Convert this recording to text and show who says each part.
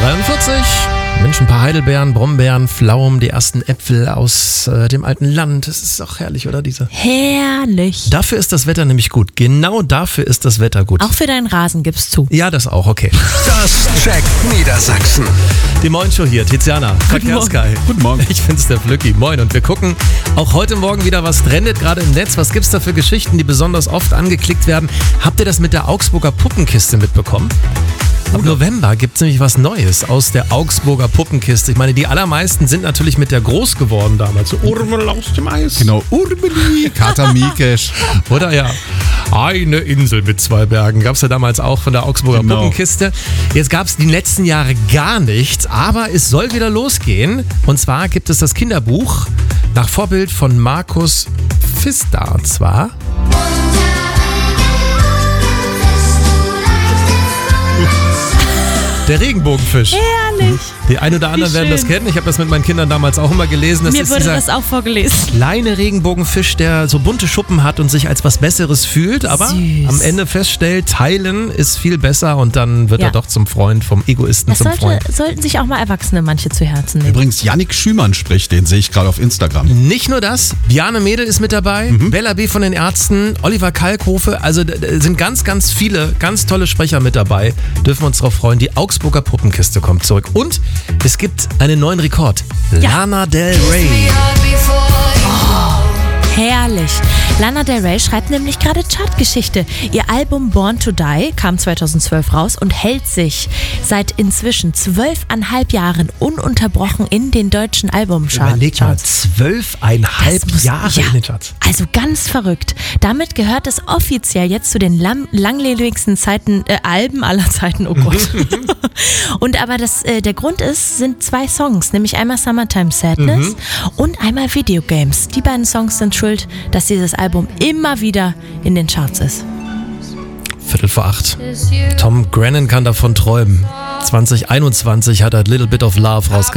Speaker 1: 43. Mensch, ein paar Heidelbeeren, Brombeeren, Pflaumen, die ersten Äpfel aus dem alten Land. Das ist auch herrlich, oder, Lisa?
Speaker 2: Herrlich.
Speaker 1: Dafür ist das Wetter nämlich gut. Genau dafür ist das Wetter gut.
Speaker 2: Auch für deinen Rasen gibst zu.
Speaker 1: Ja, das auch, okay.
Speaker 3: Das checkt Niedersachsen.
Speaker 1: Die Moin-Show hier, Tiziana, Verkehrsguy.
Speaker 4: Guten Morgen.
Speaker 1: Ich bin's, der Flücki. Moin. Und wir gucken auch heute Morgen wieder, was trendet gerade im Netz. Was gibt's da für Geschichten, die besonders oft angeklickt werden? Habt ihr das mit der Augsburger Puppenkiste mitbekommen? Ab November gibt es nämlich was Neues aus der Augsburger Puppenkiste. Ich meine, die allermeisten sind natürlich mit der groß geworden damals. So Urmel aus dem Eis.
Speaker 4: Genau, Urbeli, Kater Mikesh.
Speaker 1: Oder ja, eine Insel mit 2 Bergen. Gab es ja damals auch von der Augsburger Puppenkiste. Jetzt gab es die letzten Jahre gar nichts, aber es soll wieder losgehen. Und zwar gibt es das Kinderbuch nach Vorbild von Markus Pfister zwar. Der Regenbogenfisch.
Speaker 2: Herrlich.
Speaker 1: Die einen oder anderen werden das kennen. Ich habe das mit meinen Kindern damals auch immer gelesen. Das
Speaker 2: Mir
Speaker 1: ist
Speaker 2: wurde
Speaker 1: dieser
Speaker 2: das auch vorgelesen.
Speaker 1: kleine Regenbogenfisch, der so bunte Schuppen hat und sich als was Besseres fühlt, aber
Speaker 2: Süß.
Speaker 1: am Ende feststellt, teilen ist viel besser und dann wird er doch zum Freund, vom Egoisten
Speaker 2: Das
Speaker 1: zum Freund.
Speaker 2: sollten sich auch mal Erwachsene manche zu Herzen nehmen.
Speaker 4: Übrigens, Yannick Schümann spricht, den sehe ich gerade auf Instagram.
Speaker 1: Nicht nur das, Bjarne Mädel ist mit dabei, Bella B. von den Ärzten, Oliver Kalkofe, also da sind ganz, ganz viele, ganz tolle Sprecher mit dabei. Dürfen wir uns darauf freuen. Die Augsburger Puppenkiste kommt zurück. Und es gibt einen neuen Rekord. Lana Del Rey.
Speaker 2: Herrlich. Lana Del Rey schreibt nämlich gerade Chartgeschichte. Ihr Album Born to Die kam 2012 raus und hält sich seit inzwischen 12,5 Jahren ununterbrochen in den deutschen Albumcharts.
Speaker 1: Überleg mal, 12,5 Jahre in den Charts.
Speaker 2: Also ganz verrückt. Damit gehört es offiziell jetzt zu den langlebigsten Alben aller Zeiten. Oh Gott. Und aber der Grund sind 2 Songs, nämlich einmal Summertime Sadness und einmal Video Games. Die beiden Songs sind schuld, dass dieses Album immer wieder in den Charts ist.
Speaker 1: 7:45. Tom Grennan kann davon träumen. 2021 hat er Little Bit of Love rausgebracht.